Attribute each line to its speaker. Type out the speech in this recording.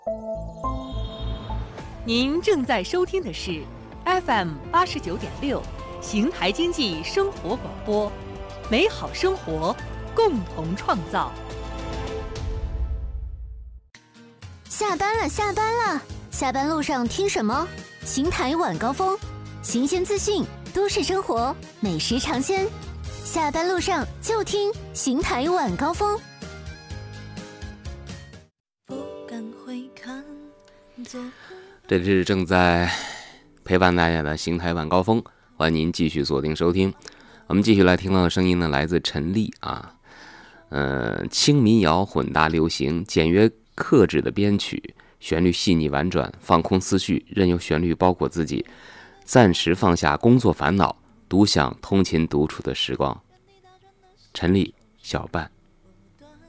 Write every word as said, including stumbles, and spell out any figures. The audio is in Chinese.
Speaker 1: 您正在收听的是 F M 八十九点六邢台经济生活广播，美好生活，共同创造。
Speaker 2: 下班了，下班了，下班路上听什么？邢台晚高峰，新鲜资讯，都市生活，美食尝鲜。下班路上就听邢台晚高峰。
Speaker 3: 这里是正在陪伴大家的邢台晚高峰，欢迎您继续锁定收听。我们继续来听到的声音呢，来自陈粒啊，呃，轻民谣混搭流行，简约克制的编曲，旋律细腻婉转，放空思绪，任由旋律包裹自己，暂时放下工作烦恼，独享通勤独处的时光。陈粒，小半。